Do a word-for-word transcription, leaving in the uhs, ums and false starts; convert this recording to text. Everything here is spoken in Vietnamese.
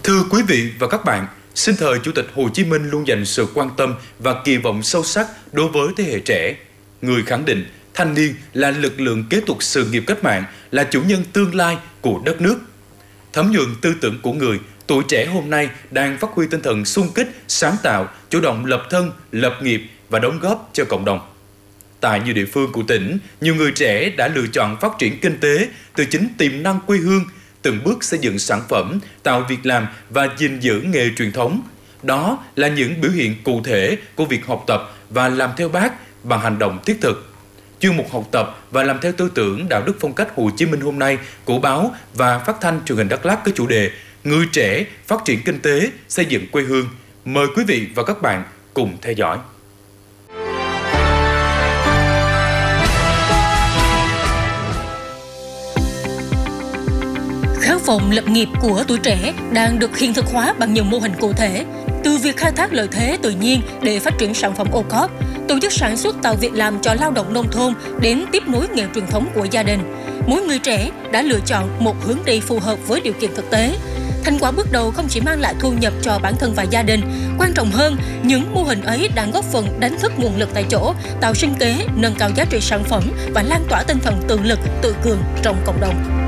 Thưa quý vị và các bạn, sinh thời Chủ tịch Hồ Chí Minh luôn dành sự quan tâm và kỳ vọng sâu sắc đối với thế hệ trẻ. Người khẳng định thanh niên là lực lượng kế tục sự nghiệp cách mạng, là chủ nhân tương lai của đất nước. Thấm nhuần tư tưởng của người, tuổi trẻ hôm nay đang phát huy tinh thần xung kích, sáng tạo, chủ động lập thân, lập nghiệp và đóng góp cho cộng đồng. Tại nhiều địa phương của tỉnh, nhiều người trẻ đã lựa chọn phát triển kinh tế từ chính tiềm năng quê hương, từng bước xây dựng sản phẩm, tạo việc làm và gìn giữ nghề truyền thống. Đó là những biểu hiện cụ thể của việc học tập và làm theo Bác bằng hành động thiết thực. Chuyên mục học tập và làm theo tư tưởng đạo đức phong cách Hồ Chí Minh hôm nay của báo và phát thanh truyền hình Đắk Lắk có chủ đề Người trẻ phát triển kinh tế, xây dựng quê hương. Mời quý vị và các bạn cùng theo dõi. Khát vọng lập nghiệp của tuổi trẻ đang được hiện thực hóa bằng nhiều mô hình cụ thể, từ việc khai thác lợi thế tự nhiên để phát triển sản phẩm ô cốp, tổ chức sản xuất tạo việc làm cho lao động nông thôn đến tiếp nối nghề truyền thống của gia đình. Mỗi người trẻ đã lựa chọn một hướng đi phù hợp với điều kiện thực tế. Thành quả bước đầu không chỉ mang lại thu nhập cho bản thân và gia đình, quan trọng hơn, những mô hình ấy đang góp phần đánh thức nguồn lực tại chỗ, tạo sinh kế, nâng cao giá trị sản phẩm và lan tỏa tinh thần tự lực, tự cường trong cộng đồng.